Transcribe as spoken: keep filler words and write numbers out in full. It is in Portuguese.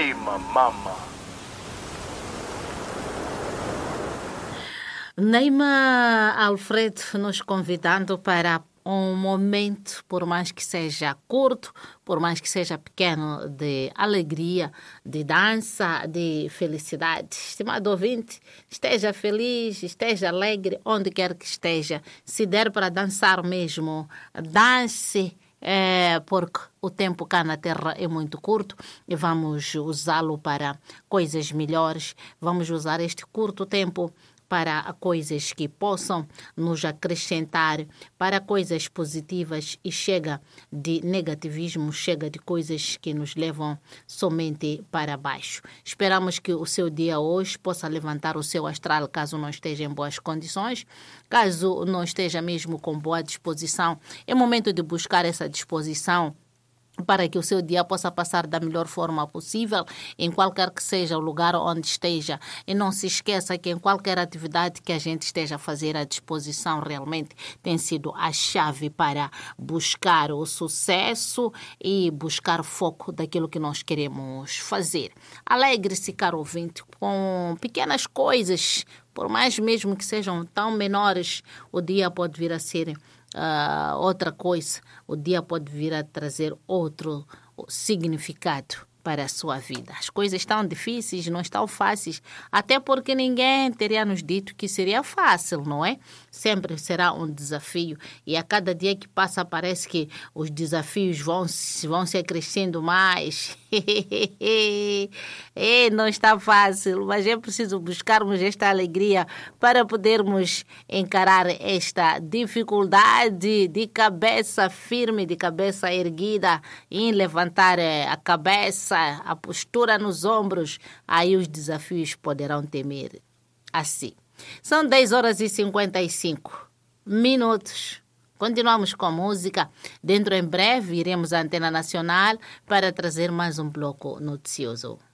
Neima Mama. Neima Alfredo nos convidando para um momento, por mais que seja curto, por mais que seja pequeno, de alegria, de dança, de felicidade. Estimado ouvinte, esteja feliz, esteja alegre, onde quer que esteja. Se der para dançar mesmo, dance. É, porque o tempo cá na Terra é muito curto e vamos usá-lo para coisas melhores. Vamos usar este curto tempo para coisas que possam nos acrescentar, para coisas positivas, e chega de negativismo, chega de coisas que nos levam somente para baixo. Esperamos que o seu dia hoje possa levantar o seu astral, caso não esteja em boas condições, caso não esteja mesmo com boa disposição. É momento de buscar essa disposição para que o seu dia possa passar da melhor forma possível, em qualquer que seja o lugar onde esteja. E não se esqueça que em qualquer atividade que a gente esteja a fazer, a disposição realmente tem sido a chave para buscar o sucesso e buscar foco daquilo que nós queremos fazer. Alegre-se, caro ouvinte, com pequenas coisas, por mais mesmo que sejam tão menores, o dia pode vir a ser Uh, outra coisa, o dia pode vir a trazer outro significado para a sua vida. As coisas estão difíceis, não estão fáceis, até porque ninguém teria nos dito que seria fácil, não é? Sempre será um desafio e a cada dia que passa parece que os desafios vão, vão se acrescendo mais. E não está fácil, mas é preciso buscarmos esta alegria para podermos encarar esta dificuldade de cabeça firme, de cabeça erguida, em levantar a cabeça, a postura nos ombros. Aí os desafios poderão temer assim. São dez horas e cinquenta e cinco minutos. Continuamos com a música. Dentro em breve iremos à Antena Nacional para trazer mais um bloco noticioso.